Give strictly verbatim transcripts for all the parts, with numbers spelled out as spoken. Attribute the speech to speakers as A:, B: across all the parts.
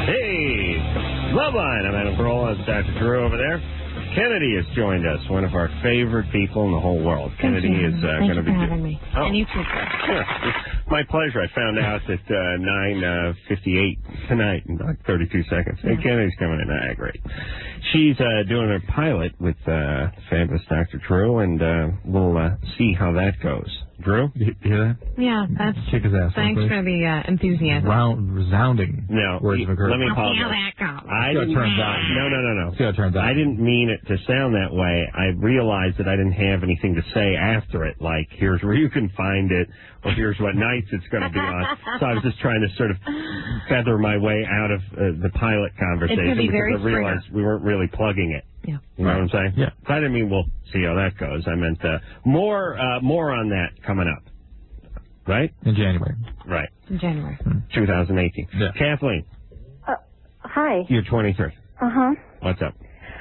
A: Hey, Loveline. I'm Adam Carolla. It's Doctor Drew over there. Kennedy has joined us, one of our favorite people in the whole world.
B: Thank
A: Kennedy
B: you.
A: is uh,
B: Thank
A: going to
B: you
A: be...
B: for having me.
A: Oh.
B: And you too, sir.
A: Sure. It's my pleasure. I found out at uh, nine fifty-eight tonight in like thirty-two seconds. Hey,
B: Yeah.
A: Kennedy's coming in. Ah, great. She's uh, doing her pilot with uh, fabulous Doctor Drew, and uh, we'll uh, see how that goes. Drew?
C: You hear that?
B: Yeah, that's...
C: Kick his ass.
B: Thanks for the uh, enthusiasm.
C: Round, resounding
A: No,
C: words of encouragement.
A: let me
B: We'll see
A: apologize.
B: how that goes.
A: I
C: See how it
A: didn't,
C: turns out.
A: No, no, no, no.
C: See how it turns out.
A: I didn't mean it to sound that way. I realized that I didn't have anything to say after it, like, here's where you can find it, or here's what nights it's going to be on. So I was just trying to sort of feather my way out of uh, the pilot conversation
B: It's gonna be
A: because
B: very
A: I realized we weren't really plugging it.
B: Yeah.
A: You know what I'm saying?
C: Yeah.
A: So I didn't mean we'll see how that goes. I meant uh, more, uh, more on that coming up. Right?
C: In January.
A: Right.
B: In January.
A: twenty eighteen.
C: Yeah.
A: Kathleen,
D: Uh, hi.
A: you're twenty-three.
D: Uh-huh.
A: What's up?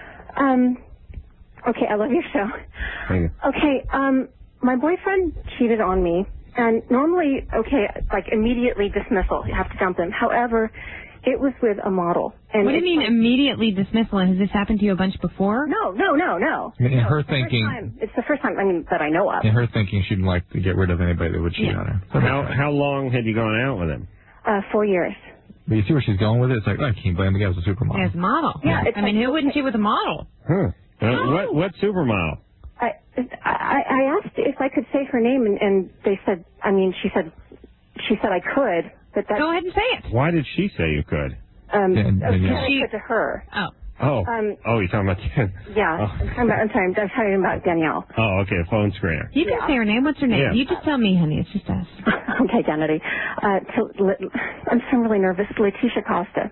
D: Um, okay, I love your show.
A: Thank you.
D: Okay, um, my boyfriend cheated on me, and normally, okay, like immediately dismissal, you have to dump him. However, it was with a model. And
B: What do you
D: it's
B: mean
D: like-
B: immediately dismissal? Has this happened to you a bunch before?
D: No, no, no, no.
C: In
D: no,
C: her
D: it's the first
C: thinking-
D: time- It's the first time, I mean, that I know of.
C: In her thinking, she'd like to get rid of anybody that would cheat
B: Yeah.
C: on her.
A: How how long had you gone out with him?
D: Uh, four years.
C: But you see where she's going with it? It's like, oh, I can't blame the guy. It was a supermodel.
B: As a model.
D: Yeah, it's
B: I mean,
D: like-
B: who wouldn't cheat with a model?
A: Huh. Uh, what what supermodel?
D: I, I, I asked if I could say her name, and, and they said, I mean, she said, she said I could, but that,
B: Go ahead and say it.
A: Why did she say you could?
D: um,
C: Dan-
D: okay,
C: Danielle.
D: I said to her.
B: Oh.
A: Oh,
D: Um,
A: oh, you're talking about Jen.
D: Yeah,
A: Oh.
D: I'm talking about, I'm sorry, I'm talking about Danielle.
A: Oh, okay, phone screener.
B: You can
D: Yeah.
B: say her name. What's her name?
A: Yeah.
B: You just tell me, honey. It's just us.
D: Okay, Kennedy. Uh, to, I'm so really nervous. Letitia Costa.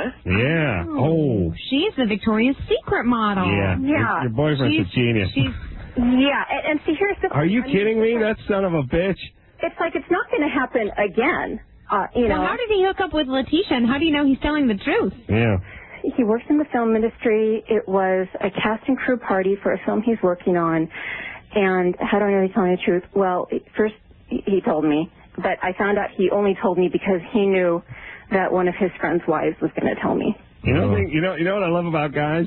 A: Yeah. Oh,
B: She's the Victoria's Secret model.
A: yeah.
D: Yeah.
A: Your, your boyfriend's
B: She's,
A: a genius.
B: she's
D: Yeah, and, and see, here's the
A: Are you
D: I mean,
A: kidding me?
D: it's
A: That son of a bitch.
D: It's like it's not going to happen again. Uh, you know,
B: Well, how did he hook up with Letitia, and how do you know he's telling the truth?
A: Yeah.
D: he works in the film industry. It was a cast and crew party for a film he's working on. And how do I know he's telling the truth? Well, first he told me, but I found out he only told me because he knew that one of his friends' wives was going to tell me.
A: You know, you know, you know what I love about guys?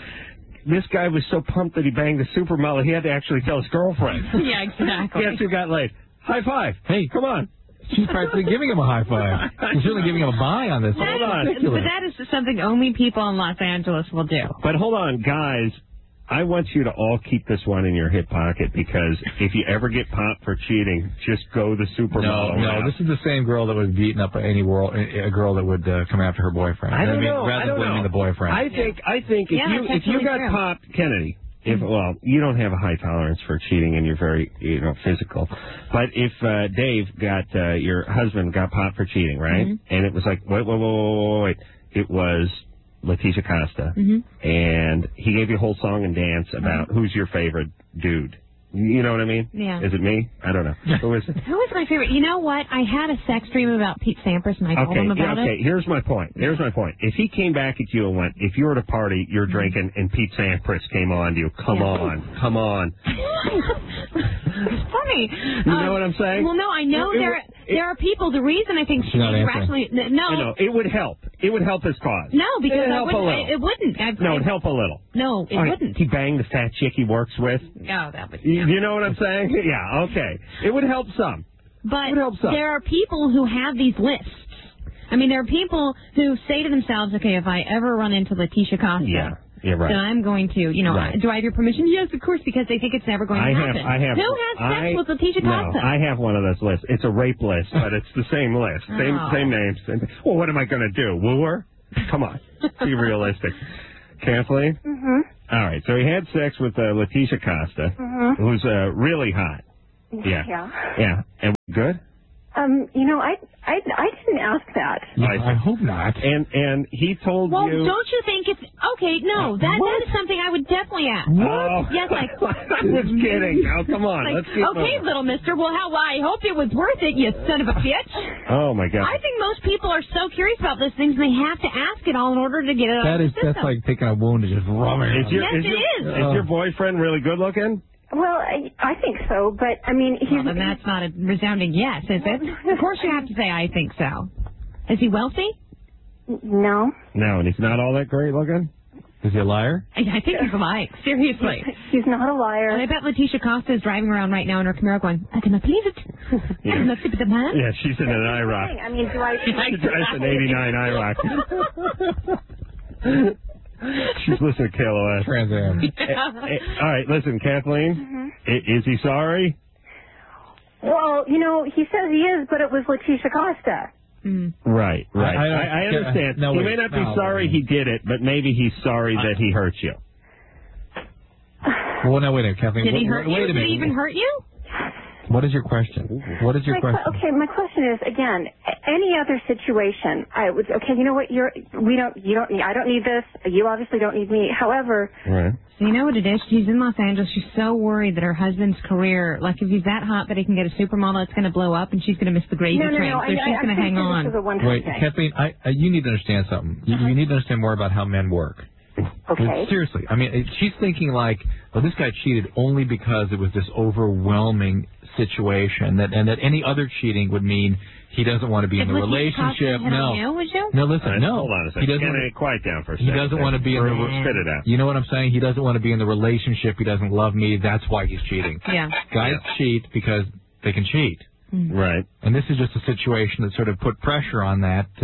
A: This guy was so pumped that he banged the supermodel, he had to actually tell his girlfriend.
B: Yeah, exactly.
A: Guess who got laid? High five. Hey, come on.
C: She's practically giving him a high five. She's certainly giving him a buy on this.
A: Hold on.
B: But that is something only people in Los Angeles will do.
A: But hold on, guys. I want you to all keep this one in your hip pocket because if you ever get popped for cheating, just go the
C: No,
A: supermodel.
C: no,
A: route.
C: this is the same girl that would beaten up any world, a girl that would uh, come after her boyfriend.
A: I don't
C: mean,
A: know.
C: Rather
A: I don't
C: than blaming
A: know.
C: the boyfriend.
A: I think I think if
B: Yeah,
A: you
B: that's
A: if you
B: actually
A: got
B: true.
A: popped, Kennedy. If well, you don't have a high tolerance for cheating, and you're very you know physical. But if uh, Dave got uh, your husband got popped for cheating, right?
B: Mm-hmm.
A: And it was like wait, wait, wait, wait, wait, wait. It was Letitia Costa,
B: Mm-hmm.
A: and he gave you a whole song and dance about
B: Mm-hmm.
A: who's your favorite dude. You know what I mean?
B: Yeah.
A: Is it me? I don't know. Who is it?
B: Who is my favorite? You know what? I had a sex dream about Pete Sampras, and I told
A: Okay,
B: him
A: yeah,
B: about
A: okay.
B: it.
A: Here's my point. Here's my point. If he came back at you and went, if you were at a party, you're drinking, and Pete Sampras came on to you, come
B: Yeah.
A: on, come on.
B: It's funny.
A: You know what I'm saying?
B: Well, no, I know
A: It- it
B: there
A: would- it-
B: there are people. The reason I think she
C: She's not answering.
B: rationally no,
A: I know it would help. It would help his cause.
B: no, because
A: It'd
B: I
A: help a
B: wouldn't.
A: little.
B: It wouldn't. I,
A: No, it'd help a little.
B: No, it
A: All right,
B: wouldn't.
A: He banged the fat chick he works with.
B: No, that would.
A: You, you know what I'm saying? Yeah. Okay. It would help some.
B: But
A: It would help some.
B: there are people who have these lists. I mean, there are people who say to themselves, "Okay, if I ever run into Letitia Costa,
A: Yeah. Yeah. Right.
B: then I'm going to, you know,
A: Right.
B: do I have your permission?" Yes, of course, because they think it's never going to
A: I have,
B: happen.
A: I have.
B: Who has sex
A: I,
B: with Letitia Costa?
A: No, I have one of those lists. It's a rape list, but it's the same list, same
B: Oh.
A: same names. Same, well, what am I going to do? Woo her? Come on, be realistic. Kathleen.
D: Mm-hmm.
A: All right. So he had sex with uh, Letitia Costa,
D: Mm-hmm.
A: who's uh, really hot. Yeah.
D: Yeah.
A: Yeah. And good.
D: Um, you know, I, I, I didn't ask that.
C: Yeah,
A: I
C: I hope not.
A: And and he told
B: Well,
A: you.
B: don't you think it's okay? No, that that is something I would definitely ask.
A: Oh.
B: Yes, I.
A: I was kidding. Oh, come on.
B: Like,
A: Let's keep
B: okay,
A: moving.
B: little mister. Well, how? I hope it was worth it, you son of a bitch.
A: Oh my God.
B: I think most people are so curious about those things, and they have to ask it all in order to get it out
C: That
B: of
C: is,
B: the system.
C: that's like taking a wound and just rubbing it.
A: Is your,
B: Yes,
A: is
B: it
A: your,
B: is.
A: Is your boyfriend really good looking?
D: Well, I, I think so, but I mean, he's.
B: Well, then that's not a resounding yes, is it? Of course you have to say I think so. Is he wealthy?
D: No.
A: No, and he's not all that great looking?
C: Is he a liar?
B: I, I think he's lying. Seriously.
D: He's not a liar.
B: And I bet Letitia Costa is driving around right now in her Camaro going, I cannot believe it.
A: Yeah.
B: I cannot believe the man.
A: Yeah, she's in an IROC.
D: I mean, do I...
A: She drives an eighty-nine IROC. She's listening to K L O S.
C: Trans Am.
A: Eh, eh, all right, listen, Kathleen,
D: Mm-hmm.
A: i- is he sorry?
D: Well, you know, he says he is, but it was Letitia Costa.
B: Mm.
A: Right, right.
C: I- I
A: I,
C: don't
A: I
C: get-
A: understand.
C: no,
A: he
C: wait,
A: may not be
C: no,
A: sorry
C: wait.
A: he did it, but maybe he's sorry that he hurt you.
C: Well, no, wait a minute, Kathleen.
B: Did he
C: wait,
B: hurt
C: wait
B: you?
C: a
B: Did
C: minute.
B: he even hurt you?
C: What is your question? What is your
D: My
C: question?
D: que- okay, my question is again, a- any other situation, I would okay. You know what? You're we don't you don't need. I don't need this. You obviously don't need me. However,
A: Right.
B: So you know what it is? She's in Los Angeles. She's so worried that her husband's career, like if he's that hot that he can get a supermodel, it's going to blow up and she's going to miss the gravy
D: no, no,
B: train.
D: no.
B: So
D: I,
B: she's
D: I,
B: going to
D: I
B: hang
D: think
B: on.
D: This is a one-time
C: Wait,
D: thing.
C: Kathleen, I, I, you need to understand something. You, you need to understand more about how men work.
D: Okay.
C: Seriously, I mean, it- she's thinking like, well, this guy cheated only because it was this overwhelming situation, that and that any other cheating would mean he doesn't want to be
B: If
C: in the
B: Letitia Costa
C: relationship.
B: hit
C: No,
B: on you, would you?
C: no,
A: All
C: listen,
A: right,
C: no.
A: hold on a
C: He
A: second.
C: doesn't.
A: Can I quiet down for a
C: He
A: second?
C: doesn't want to be in the.
B: Right.
A: Spit it out.
C: You know what I'm saying? He doesn't want to be in the relationship. He doesn't love me. That's why he's cheating.
B: Yeah.
C: Guys cheat because they can cheat.
A: Right.
C: And this is just a situation that sort of put pressure on that to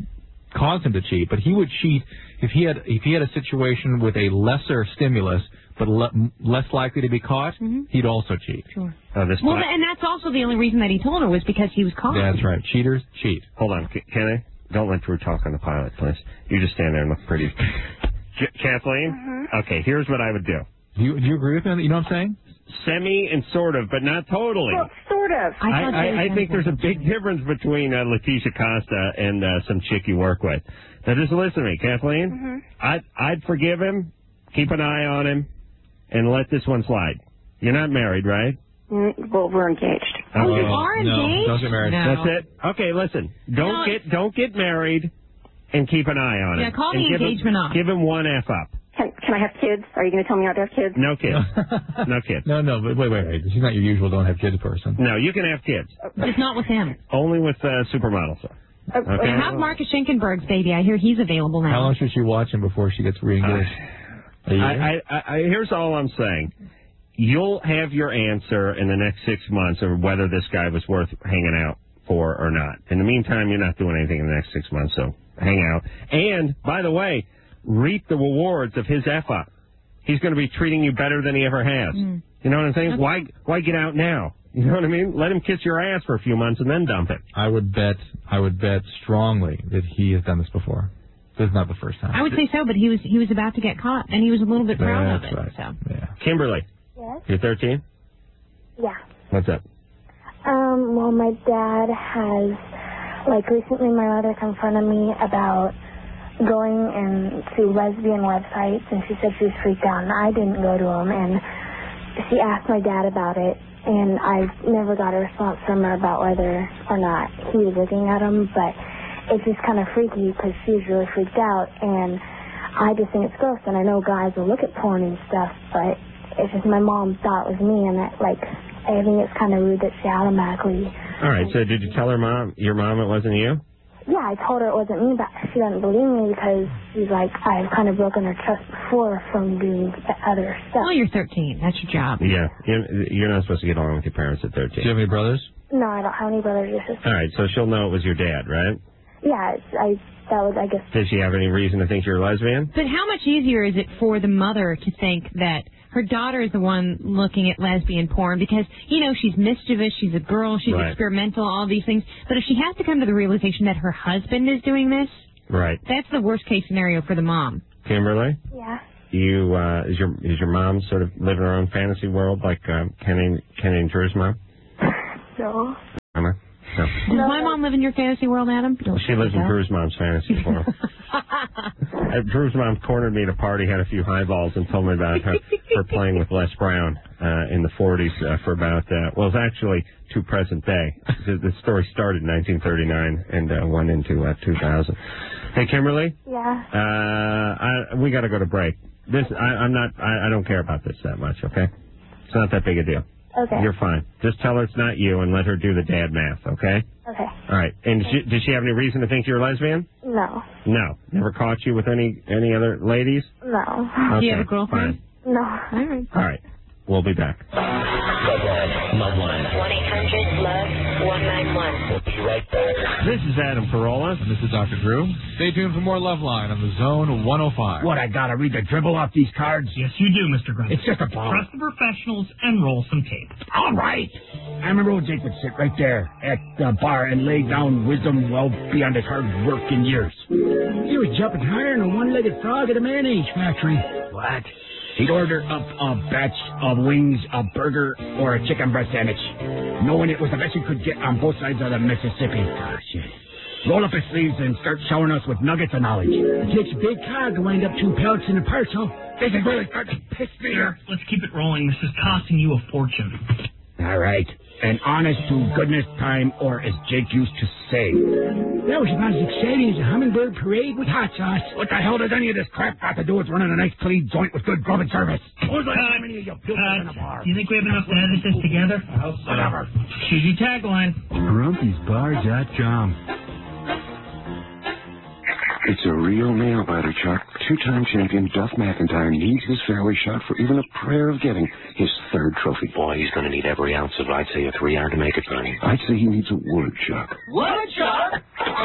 C: cause him to cheat. But he would cheat if he had if he had a situation with a lesser stimulus, but le- less likely to be caught.
B: Mhm.
C: He'd also cheat.
B: Sure.
A: Oh, this
B: Well,
A: time-
B: and that's also the only reason that he told her was because he was caught.
C: That's right. Cheaters cheat.
A: Hold on. C- Can I? Don't let Drew talk on the pilot, please. You just stand there and look pretty. J- Kathleen?
D: Mm-hmm.
A: Okay, here's what I would do.
C: Do you, do you agree with me? You know what I'm saying?
A: Semi and sort of, but not totally.
D: Well, sort of.
B: I,
A: I,
B: thought
A: I,
B: they
A: I
B: were
A: think there's a big difference between uh, Letitia Costa and uh, some chick you work with. Now, just listen to me, Kathleen.
D: Mm-hmm.
A: I'd, I'd forgive him, keep an eye on him, and let this one slide. You're not married, right?
D: Mm, well, we're engaged.
B: Oh, you
A: Okay.
B: are
C: no,
B: engaged?
C: don't get married.
B: No.
A: That's it? Okay, listen. Don't
B: No,
A: get don't get married and keep an eye on him.
B: Yeah, call
A: And
B: the
A: give him-
B: engagement off.
A: Give him one F up.
D: Can, can I have kids? Are you going to tell me not to have kids?
A: No kids. No kids.
C: No, no, but wait, wait, wait. She's not your usual don't have kids person.
A: No, you can have kids.
B: Just not with him.
A: Only with uh, supermodels.
D: Uh,
A: Okay.
B: Have Marcus Schenkenberg's baby. I hear he's available now.
C: How long should she watch him before she gets re-engaged? A year?
A: I, I, I, here's all I'm saying. You'll have your answer in the next six months of whether this guy was worth hanging out for or not. In the meantime, you're not doing anything in the next six months, so hang out. And, by the way, reap the rewards of his F-up. He's going to be treating you better than he ever has.
B: Mm.
A: You know what I'm saying?
B: Okay.
A: Why why get out now? You know what I mean? Let him kiss your ass for a few months and then dump it.
C: I would bet, I would bet strongly that he has done this before. This is not the first time.
B: I would say so, but he was he was about to get caught, and he was a little bit proud
C: That's
B: of it.
C: right.
B: So.
C: Yeah.
A: Kimberly,
E: Yes.
A: you're thirteen?
E: Yeah.
A: What's up?
E: Um, well, my dad has, like, recently my mother confronted me about going and to lesbian websites, and she said she was freaked out, and I didn't go to them, and she asked my dad about it, and I never got a response from her about whether or not he was looking at them, but it's just kind of freaky because she was really freaked out, and I just think it's gross, and I know guys will look at porn and stuff, but it's just my mom thought it was me, and that, like, I think it's kind of rude that she automatically...
A: All right, so did you tell her mom, your mom, it wasn't you?
E: Yeah, I told her it wasn't me, but she doesn't believe me because she's like, I've kind of broken her trust before from doing other stuff.
B: Well, you're thirteen. That's your job.
A: Yeah, you're, you're not supposed to get along with your parents at
C: Do
A: thirteen.
C: you have any brothers?
E: No, I don't have any brothers or sisters.
A: All right, so she'll know it was your dad, right?
E: Yeah, it's, I that was, I guess...
A: Does she have any reason to think you're a lesbian?
B: But how much easier is it for the mother to think that her daughter is the one looking at lesbian porn because, you know, she's mischievous, she's a girl, she's
A: Right.
B: experimental, all these things. But if she has to come to the realization that her husband is doing this,
A: Right.
B: that's the worst case scenario for the mom.
A: Kimberly,
E: Yeah.
A: you uh, is your is your mom sort of living her own fantasy world like uh, Kenny Kenny and Drew's mom?
E: No.
A: Mama? No.
B: Does my mom live in your fantasy world, Adam? Don't
A: She lives in
B: so.
A: Drew's mom's fantasy world. Uh, Drew's mom cornered me at a party, had a few highballs, and told me about her, her playing with Les Brown uh, in the forties uh, for about, uh, well, it's actually to present day. The, the story started in nineteen thirty-nine and uh, went into uh, two thousand. Hey, Kimberly,
E: Yeah.
A: uh, I, we got to go to break. This, I, I'm not, I, I don't care about this that much, okay? It's not that big a deal.
E: Okay.
A: You're fine. Just tell her it's not you and let her do the dad math, okay?
E: Okay.
A: All right. And she, did she have any reason to think you're a lesbian?
E: No.
A: No. Never caught you with any any other ladies?
E: No.
A: Okay,
B: Do you have a girlfriend?
A: fine.
E: No.
B: All right.
A: All right. We'll be back.
F: Love line. one eight hundred love one nine one. We'll be right back.
A: This is Adam Carolla.
C: And this is Doctor Drew. Stay tuned for more Loveline on the Zone one oh five.
G: What, I gotta read the dribble off these cards?
H: Yes, you do, Mister Grunt.
G: It's just a ball.
H: Trust the professionals and roll some tape.
G: All right. I remember old Jake would sit right there at the bar and lay down wisdom well beyond his hard work in years. He was jumping higher than a one-legged frog at a mayonnaise factory. What? He'd order up a batch of wings, a burger, or a chicken breast sandwich, knowing it was the best he could get on both sides of the Mississippi. Oh, shit. Roll up his sleeves and start showering us with nuggets of knowledge. It takes a big cog to wind up two pellets in a parcel. This is really starting to piss me off.
H: Let's keep it rolling. This is costing you a fortune.
G: All right. An honest-to-goodness time, or as Jake used to say. That was about as exciting as a hummingbird parade with hot sauce. What the hell does any of this crap got to do with running a nice clean joint with good grub and service? Who's like how many of you built in a bar?
H: Do you think we have enough to edit this together?
G: I hope so. Whatever.
H: Choose your tagline.
C: Grumpy's Bar dot com.
I: It's a real nail-biter, Chuck. Two-time champion Duff McIntyre needs this fairway shot for even a prayer of getting his third trophy.
F: Boy, he's going to need every ounce of, I'd say, a three-iron to make it, Bernie.
I: I'd say he needs a wood, Chuck.
F: What, Chuck?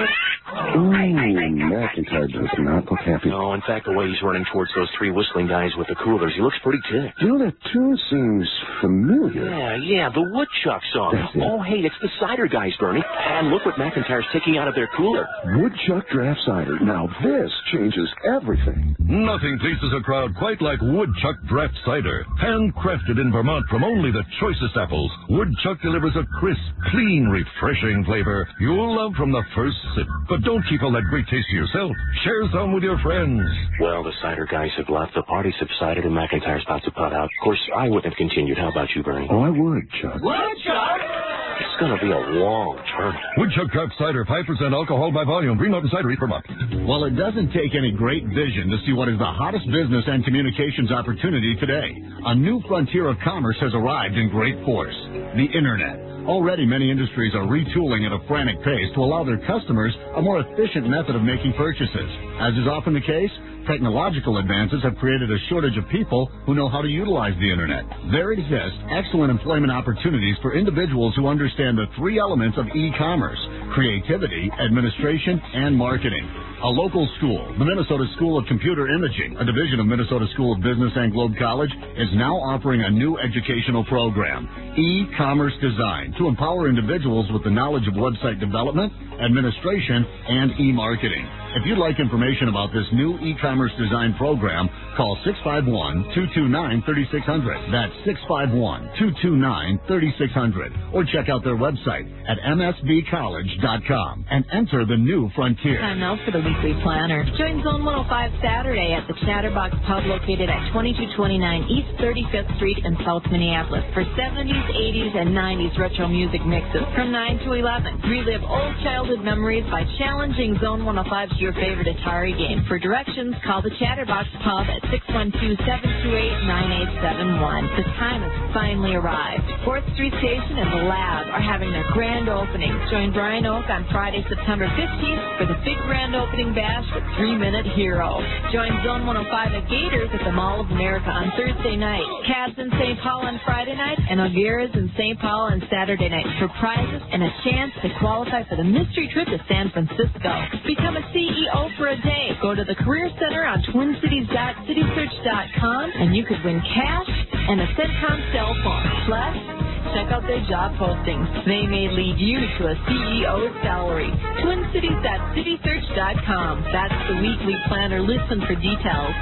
I: Ooh, McIntyre does not look happy.
F: No, in fact, the way he's running towards those three whistling guys with the coolers, he looks pretty ticked.
I: You know, that tune seems familiar.
F: Yeah, yeah, the Woodchuck song.
I: That's it.
F: Oh, hey, it's the cider guys, Bernie. And look what McIntyre's taking out of their cooler.
I: Woodchuck Draft Cider. Now this changes everything.
J: Nothing pleases a crowd quite like Woodchuck Draft Cider. Handcrafted in Vermont from only the choicest apples, Woodchuck delivers a crisp, clean, refreshing flavor you'll love from the first sip. But don't keep all that great taste to yourself. Share some with your friends.
F: Well, the cider guys have left. The party subsided, and McIntyre's about to putt out. Of course, I wouldn't have continued. How about you, Bernie?
I: Oh, I would, Chuck.
F: Woodchuck? It's going to be a long journey.
J: Woodchuck Draft Cider, five percent alcohol by volume. Green Mountain Cider, Vermont.
K: Well, it doesn't take any great vision to see what is the hottest business and communications opportunity today. A new frontier of commerce has arrived in great force: the Internet. Already, many industries are retooling at a frantic pace to allow their customers a more efficient method of making purchases. As is often the case, technological advances have created a shortage of people who know how to utilize the Internet. There exist excellent employment opportunities for individuals who understand the three elements of e-commerce: creativity, administration, and marketing. A local school, the Minnesota School of Computer Imaging, a division of Minnesota School of Business and Globe College, is now offering a new educational program, E-Commerce Design, to empower individuals with the knowledge of website development, administration, and e-marketing. If you'd like information about this new e-commerce design program, call six five one, two two nine, three six zero zero. That's six five one, two two nine, three six zero zero. Or check out their website at m s b college dot com and enter the new frontier.
L: Time now for the weekly planner. Join Zone one oh five Saturday at the Chatterbox Pub located at twenty-two twenty-nine East thirty-fifth Street in South Minneapolis for seventies, eighties, and nineties retro music mixes from nine to eleven. Relive old childhood memories by challenging Zone one oh five's your favorite Atari game. For directions, call the Chatterbox Pub at six one two, seven two eight, nine eight seven one. The time has finally arrived. fourth Street Station and The Lab are having their grand opening. Join Brian Oak on Friday, September fifteenth for the big grand opening bash with Three Minute Hero. Join Zone one oh five at Gators at the Mall of America on Thursday night, Cavs in Saint Paul on Friday night, and O'Gara's in Saint Paul on Saturday night for prizes and a chance to qualify for the mystery trip to San Francisco. Become a C E O for a day. Go to the Career Center on twin cities dot city search dot com and you could win cash and a Centcom cell phone. Plus, check out their job postings. They may lead you to a C E O salary. twin cities dot city search dot com. That's the weekly planner. Listen for details.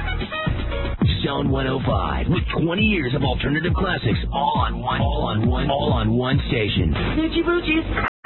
M: Zone one oh five with twenty years of alternative classics all on one, all on one, all on one station. Hoochie Boochies.